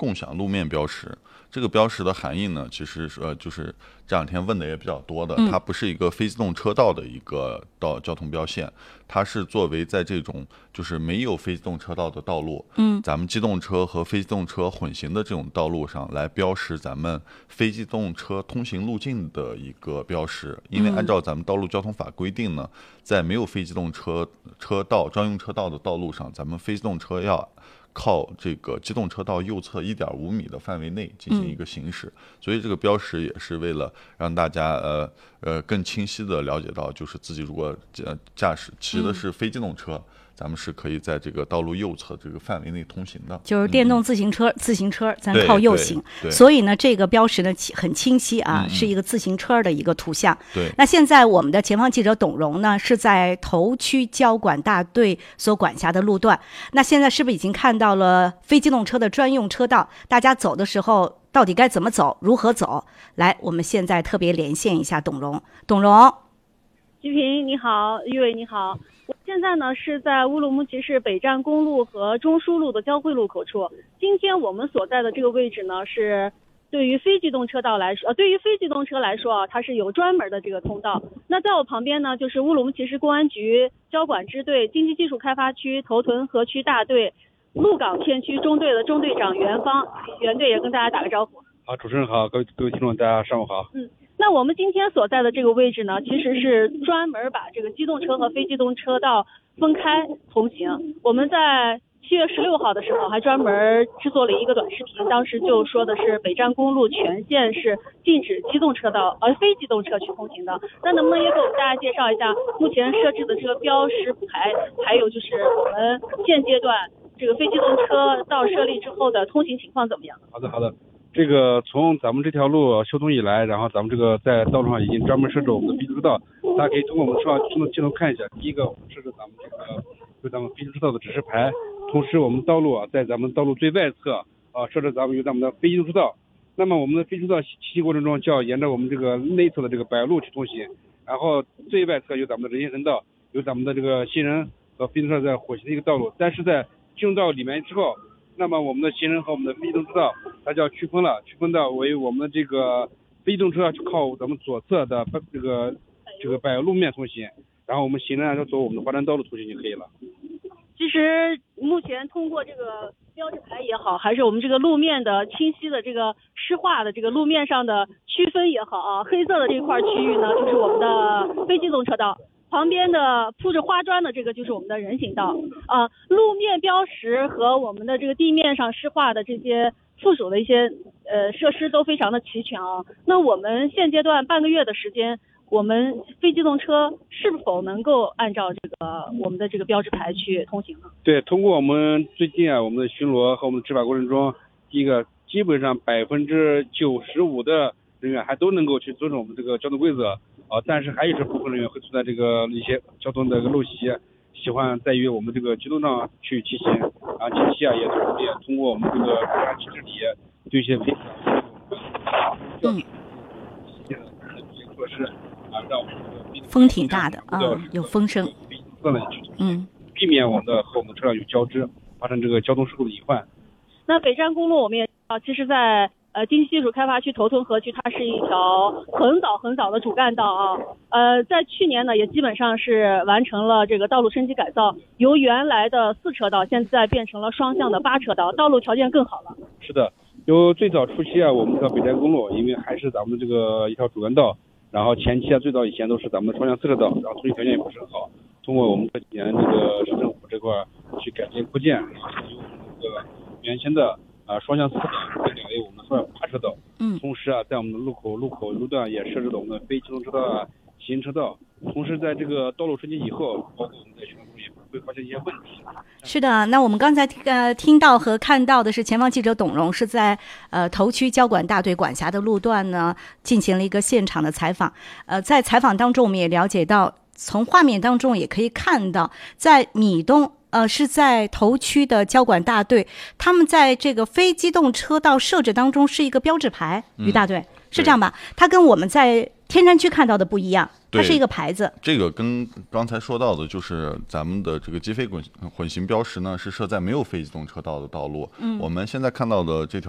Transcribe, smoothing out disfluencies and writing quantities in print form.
共享路面标识。这个标识的含义呢，其实就是这两天问的也比较多的，它不是一个非机动车道的一个交通标线，它是作为在这种就是没有非机动车道的道路，咱们机动车和非机动车混行的这种道路上来标识咱们非机动车通行路径的一个标识。因为按照咱们道路交通法规定呢，在没有非机动车道专用车道的道路上，咱们非机动车要靠这个机动车道右侧1.5米的范围内进行一个行驶，所以这个标识也是为了让大家更清晰的了解到，就是自己如果骑的是非机动车，咱们是可以在这个道路右侧这个范围内通行的。 就是电动自行车，咱靠右行，所以呢，这个标识呢很清晰啊，是一个自行车的一个图像。 对。 那现在我们的前方记者董荣呢，是在头区交管大队所管辖的路段。那现在是不是已经看到了非机动车的专用车道？大家走的时候到底该怎么走，如何走？来，我们现在特别连线一下董荣。董荣， 吉平你好，玉伟你好。我现在呢是在乌鲁木齐市北站公路和中枢路的交汇路口处。今天我们所在的这个位置呢，是对于非机动车来说，它是有专门的这个通道。那在我旁边呢，就是乌鲁木齐市公安局交管支队经济技术开发区头屯河区大队鹿港片区中队的中队长袁芳，袁队也跟大家打个招呼。 好，主持人好，各位听众大家上午好。 那我们今天所在的这个位置呢，其实是专门把这个机动车和非机动车道分开通行。我们在7月16号的时候还专门制作了一个短视频，当时就说的是北站公路全线是禁止机动车道非机动车去通行的。那能不能也给我们大家介绍一下目前设置的这个标识牌，还有就是我们现阶段这个非机动车道设立之后的通行情况怎么样？ 好的。这个从咱们这条路修通以来，然后咱们这个在道路上已经专门设置我们的非机动车道，大家可以通过我们镜头看一下。第一个，我们设置咱们这个有咱们非机动车道的指示牌，同时我们道路在咱们道路最外侧设置咱们的非机动车道。那么我们的非机动车道骑行过程中就要沿着我们这个内侧的这个柏路去通行，然后最外侧有咱们的人行横道，有咱们的这个行人和非机动车在混行的一个道路。但是在进入到里面之后，那么我们的行人和我们的非机动车道它就要区分到为我们的这个非机动车就靠咱们左侧的这个柏油路面通行，然后我们行人就走我们的华山道路通行就可以了。 其实目前通过这个标志牌也好，还是我们这个路面的清晰的这个湿化的这个路面上的区分也好啊，黑色的这块区域呢就是我们的非机动车道，旁边的铺着花砖的这个就是我们的人行道路面标识和我们的这个地面上湿化的这些附属的一些设施都非常的齐全啊。那我们现阶段半个月的时间，我们非机动车是否能够按照这个我们的这个标志牌去通行呢？ 对，通过我们最近我们的巡逻和我们的执法过程中，第一个基本上95%的人员还都能够去遵守我们这个交通规则但是还有部分人员会存在这个一些交通的陋习，喜欢在于我们这个机动上去骑行近期也通过我们这个骑士里对一些违法措施让我们风挺大的有风声避免我们和我们的车辆有交织，发生这个交通事故的隐患。 那北站公路我们也其实在经济技术开发区头屯河区，它是一条很早的主干道在去年呢也基本上是完成了这个道路升级改造，由原来的4车道现在变成了双向的8车道，道路条件更好了。 是的，由最早初期我们这个北站公路因为还是咱们的这个一条主干道，然后前期最早以前都是咱们的双向4车道，然后通行条件也不是很好，通过我们这几年这个市政府这块去改进扩建，然后由我们这个原先的双向4车道改为我们的双向8车道。同时在我们的路段也设置了我们的非机动车道行车道。同时在这个道路升级以后，包括我们在巡逻中也会发现一些问题。 是的，那我们刚才听到和看到的是前方记者董荣是在头区交管大队管辖的路段呢进行了一个现场的采访。在采访当中我们也了解到，从画面当中也可以看到，在米东是在头区的交管大队，他们在这个非机动车道设置当中是一个标志牌，于大队是这样吧？它跟我们在天山区看到的不一样，它是一个牌子。 这个跟刚才说到的，就是咱们的这个机非混行标识呢，是设在没有非机动车道的道路。我们现在看到的这条